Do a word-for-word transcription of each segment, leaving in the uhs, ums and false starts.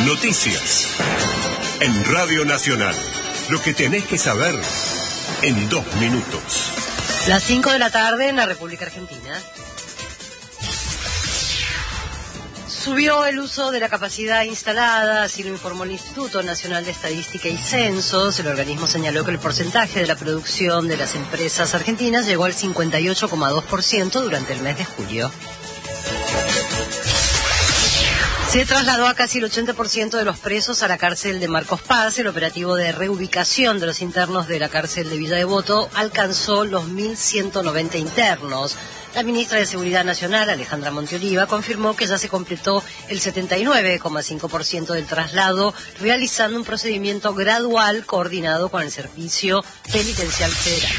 Noticias. En Radio Nacional. Lo que tenés que saber en dos minutos. Las cinco de la tarde en la República Argentina. Subió el uso de la capacidad instalada, así lo informó el Instituto Nacional de Estadística y Censos. El organismo señaló que el porcentaje de la producción de las empresas argentinas llegó al cincuenta y ocho coma dos por ciento durante el mes de julio. Se trasladó a casi el ochenta por ciento de los presos a la cárcel de Marcos Paz. El operativo de reubicación de los internos de la cárcel de Villa Devoto alcanzó los mil ciento noventa internos. La ministra de Seguridad Nacional, Alejandra Monteoliva, confirmó que ya se completó el setenta y nueve coma cinco por ciento del traslado, realizando un procedimiento gradual coordinado con el Servicio Penitencial Federal.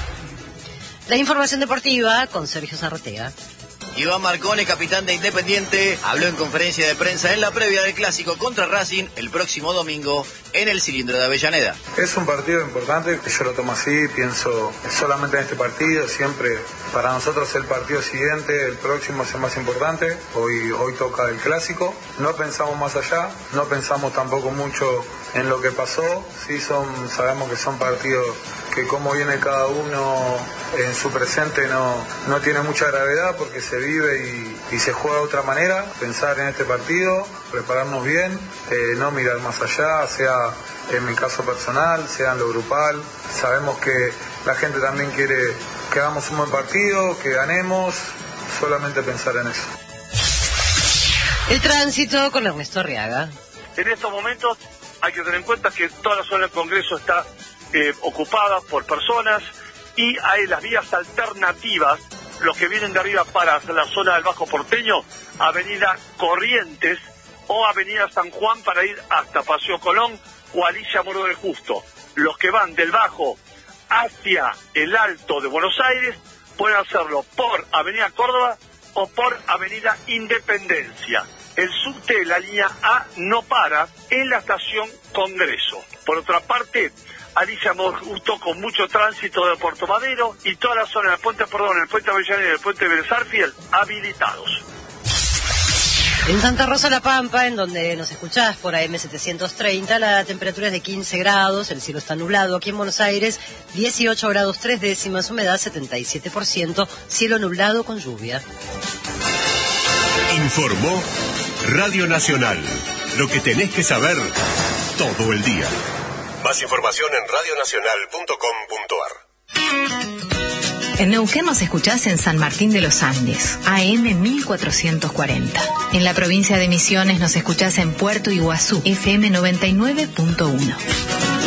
La información deportiva con Sergio Zarratea. Iván Marcone, capitán de Independiente, habló en conferencia de prensa en la previa del clásico contra Racing el próximo domingo en el Cilindro de Avellaneda. Es un partido importante, yo lo tomo así, pienso solamente en este partido, siempre para nosotros el partido siguiente, el próximo es el más importante, hoy, hoy toca el clásico, no pensamos más allá, no pensamos tampoco mucho en lo que pasó, sí son, sabemos que son partidos que como viene cada uno en su presente no, no tiene mucha gravedad porque se vive y, y se juega de otra manera. Pensar en este partido, prepararnos bien, eh, no mirar más allá, sea en mi caso personal, sea en lo grupal. Sabemos que la gente también quiere que hagamos un buen partido, que ganemos, solamente pensar en eso. El tránsito con Ernesto Arriaga. En estos momentos hay que tener en cuenta que toda la zona del Congreso está eh, ocupada por personas y hay las vías alternativas, los que vienen de arriba para la zona del Bajo Porteño, Avenida Corrientes o Avenida San Juan para ir hasta Paseo Colón o Alicia Moro del Justo. Los que van del Bajo hacia el Alto de Buenos Aires pueden hacerlo por Avenida Córdoba o por Avenida Independencia. El subte de la línea A no para en la estación Congreso. Por otra parte, Alicia Moro del Justo con mucho tránsito de Puerto Madero y toda la zona del puente, perdón, el puente Avellaneda y el puente Vélez Arfiel habilitados. En Santa Rosa La Pampa, en donde nos escuchás por A M setecientos treinta, la temperatura es de quince grados, el cielo está nublado. Aquí en Buenos Aires, dieciocho grados tres décimas, humedad setenta y siete por ciento, cielo nublado con lluvia. Informó Radio Nacional. Lo que tenés que saber todo el día. Más información en radio nacional punto com punto ar. En Neuquén nos escuchás en San Martín de los Andes, A M mil cuatrocientos cuarenta. En la provincia de Misiones nos escuchás en Puerto Iguazú, F M noventa y nueve punto uno.